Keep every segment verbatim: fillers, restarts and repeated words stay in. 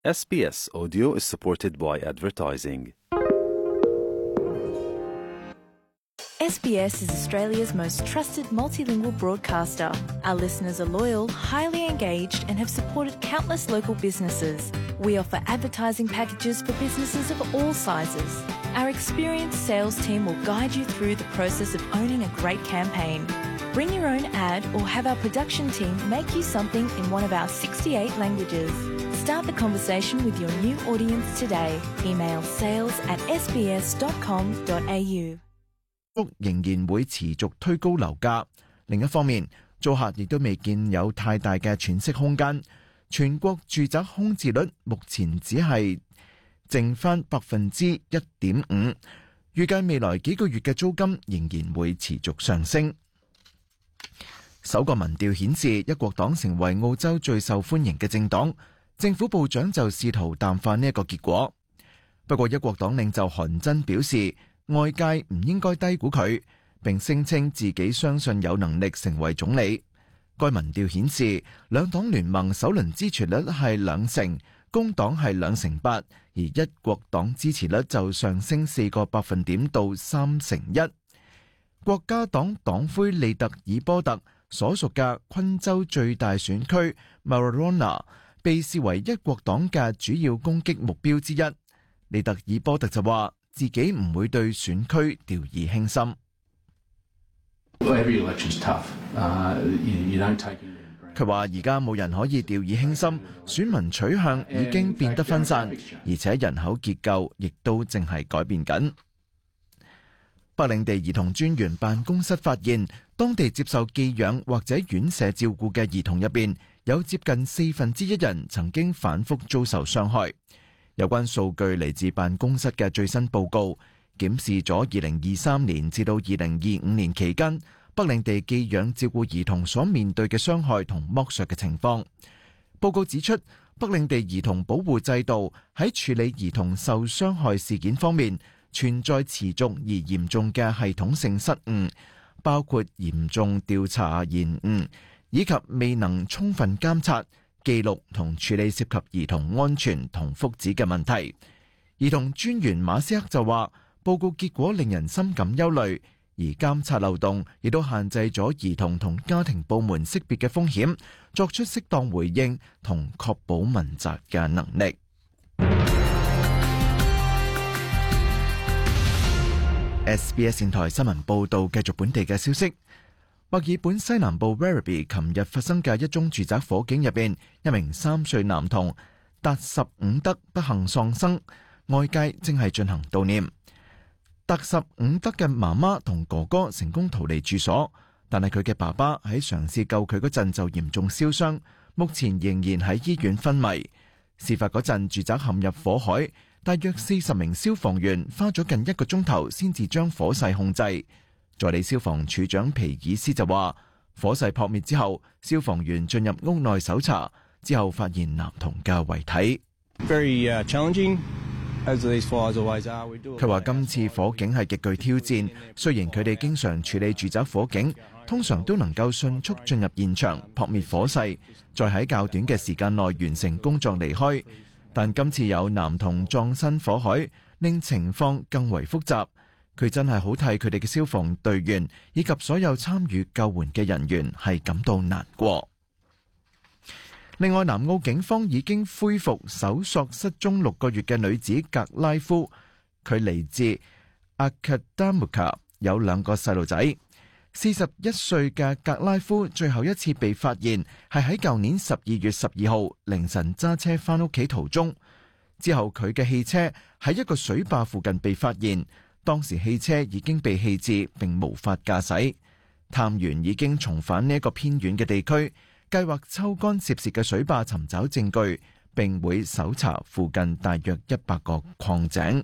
S B S Audio is supported by advertising. S B S is Australia's most trusted multilingual broadcaster. Our listeners are loyal, highly engaged, and have supported countless local businesses. We offer advertising packages for businesses of all sizes. Our experienced sales team will guide you through the process of owning a great campaign. Bring your own ad or have our production team make you something in one of our sixty-eight languages. Start the conversation with your new audience today. Email sales at s b s dot com dot a u. 仍然會持續推高樓價。另一方面，租客亦都未見有太大嘅喘息空間。全國住宅空置率目前只係剩翻百分之一點五，預計未來幾個月嘅租金仍然會持續上升。首個民調顯示，一國黨成為澳洲最受歡迎嘅政黨。政府部長就試圖淡化呢一個結果。不過，一國黨領袖韓真表示，外界唔應該低估佢，並聲稱自己相信有能力成為總理。該民調顯示，兩黨聯盟首輪支持率係兩成，工黨係兩成八，而一國黨支持率就上升四個百分點到三成一。國家黨黨魁利特爾波特所屬嘅昆州最大選區 Maroona 被視為一國黨嘅主要攻擊目標之一。利特爾波特就話自己唔會對選區掉以輕心。佢話而家冇人可以掉以輕心，選民取向已經變得分散，而且人口結構亦都正係改變緊。北領地兒童專員辦公室發現，當地接受寄養或者院舍照顧嘅兒童入邊，有接近四分之一人曾經反覆遭受傷害。有關數據嚟自辦公室嘅最新報告，檢視咗二零二三年至到二零二五年期間，北領地寄養照顧兒童所面對嘅傷害同剝削嘅情況。報告指出，北領地兒童保護制度喺處理兒童受傷害事件方面存在持續而嚴重嘅系統性失誤，包括嚴重調查延誤，以及未能充分監察、記錄同處理涉及兒童安全同福祉嘅問題。兒童專員馬斯克就話，報告結果令人深感憂慮，而監察漏洞亦都限制咗兒童同家庭部門識別嘅風險，作出適當回應同確保問責嘅能力。S B S 電台新聞報導，繼續本地嘅消息。墨爾本西南部 Werribee 琴日發生嘅一宗住宅火警入邊，一名三歲男童達什伍德不幸喪生，外界正係進行悼念。達什伍德嘅媽媽同哥哥成功逃離住所，但係佢嘅爸爸喺嘗試救佢嗰陣就嚴重燒傷，目前仍然喺醫院昏迷。事發嗰陣，住宅陷入火海。大約四十名消防員花咗近一個鐘頭先至將火勢控制。助理消防處長皮爾斯就話，火勢撲滅之後，消防員進入屋內搜查，之後發現男童嘅遺體。 Very challenging, as these fires always are. 佢話今次火警係極具挑戰，雖然佢哋經常處理住宅火警，通常都能夠迅速進入現場撲滅火勢，再喺較短嘅時間內完成工作離開。但今次有男童葬身火海，令情況更為複雜。佢真係好替佢哋嘅消防隊員以及所有參與救援嘅人員係感到難過。另外，南澳警方已經恢復搜索失蹤六個月嘅女子格拉夫，佢嚟自阿卡達穆卡，有兩個細路仔。四十一歲嘅格拉夫最後一次被發現係喺舊年十二月十二號凌晨揸車返屋企途中，之後佢嘅汽車喺一個水壩附近被發現，當時汽車已經被棄置並無法駕駛。探員已經重返呢一個偏遠嘅地區，計劃抽乾涉事嘅水壩尋找證據，並會搜查附近大約一百個礦井。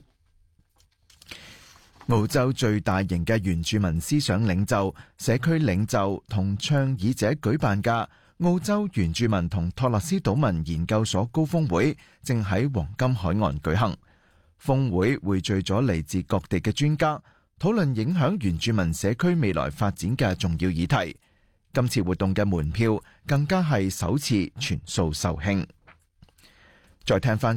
澳洲最大型嘅原住民思想領袖、社區領袖同倡議者舉辦嘅澳洲原住民同托勒斯島民研究所高峰會正喺黃金海岸舉行。峰會匯聚咗嚟自各地嘅專家，討論影響原住民社區未來發展嘅重要議題。今次活動嘅門票更加係首次全數售罄。 再聽翻